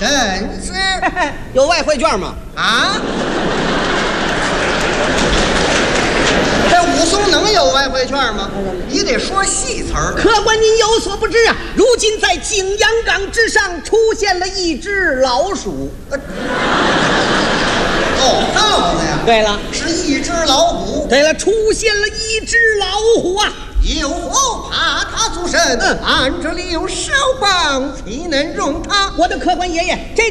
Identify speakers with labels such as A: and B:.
A: 真是
B: 有外汇券吗？
A: 啊！这武松能有外汇券吗？你得说戏词儿。
B: 客官您有所不知啊，如今在景阳冈之上出现了一只老鼠。
A: 哦，耗子呀！
B: 对了，
A: 是一只老虎。
B: 对了，出现了一只老虎啊！
A: 有我怕他足身，按这里有少棒，岂能容他？
B: 我的客官爷爷，这